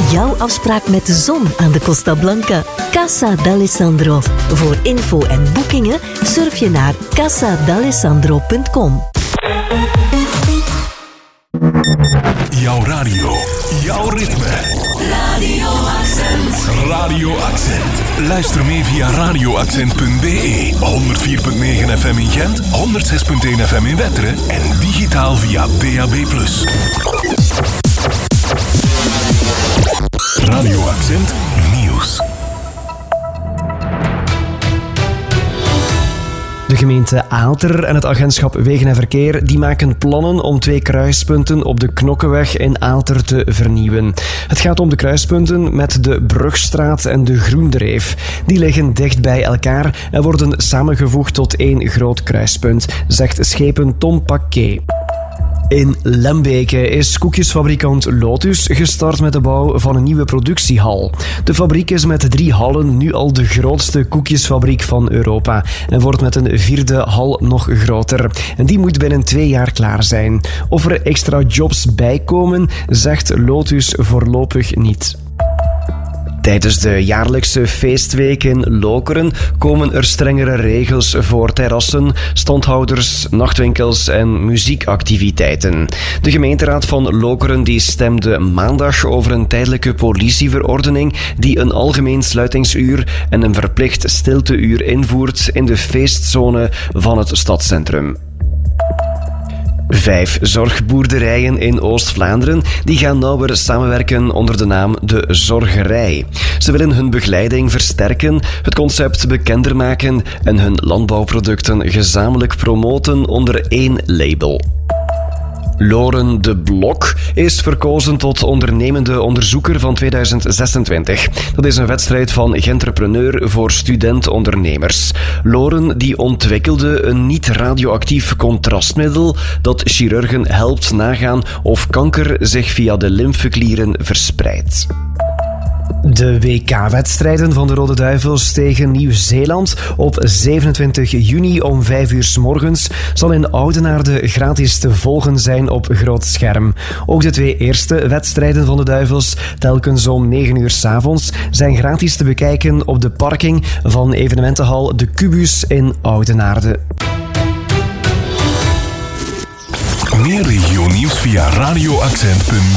Jouw afspraak met de zon aan de Costa Blanca. Casa d'Alessandro. Voor info en boekingen surf je naar casadalessandro.com. Jouw radio, jouw ritme. Radio Accent. Radio Accent. Luister mee via radioaccent.be. 104.9 FM in Gent, 106.1 FM in Wetteren en digitaal via DAB+. Radio Accent Nieuws. De gemeente Aalter en het agentschap Wegen en Verkeer die maken plannen om 2 kruispunten op de Knokkenweg in Aalter te vernieuwen. Het gaat om de kruispunten met de Brugstraat en de Groendreef. Die liggen dicht bij elkaar en worden samengevoegd tot 1 groot kruispunt, zegt schepen Tom Paquet. In Lembeke is koekjesfabrikant Lotus gestart met de bouw van een nieuwe productiehal. De fabriek is met 3 hallen nu al de grootste koekjesfabriek van Europa en wordt met een 4e hal nog groter. En die moet binnen 2 jaar klaar zijn. Of er extra jobs bijkomen, zegt Lotus voorlopig niet. Tijdens de jaarlijkse feestweek in Lokeren komen er strengere regels voor terrassen, standhouders, nachtwinkels en muziekactiviteiten. De gemeenteraad van Lokeren die stemde maandag over een tijdelijke politieverordening die een algemeen sluitingsuur en een verplicht stilteuur invoert in de feestzone van het stadscentrum. 5 zorgboerderijen in Oost-Vlaanderen die gaan nauwer samenwerken onder de naam De Zorgerij. Ze willen hun begeleiding versterken, het concept bekender maken en hun landbouwproducten gezamenlijk promoten onder 1 label. Loren de Blok is verkozen tot ondernemende onderzoeker van 2026. Dat is een wedstrijd van Gentrepreneur voor student-ondernemers. Loren die ontwikkelde een niet-radioactief contrastmiddel dat chirurgen helpt nagaan of kanker zich via de lymfeklieren verspreidt. De WK-wedstrijden van de Rode Duivels tegen Nieuw-Zeeland op 27 juni om 5 uur 's morgens zal in Oudenaarde gratis te volgen zijn op groot scherm. Ook de 2 eerste wedstrijden van de Duivels, telkens om 9 uur 's avonds, zijn gratis te bekijken op de parking van evenementenhal De Kubus in Oudenaarde. Meer regionieuws via radioaccent.be.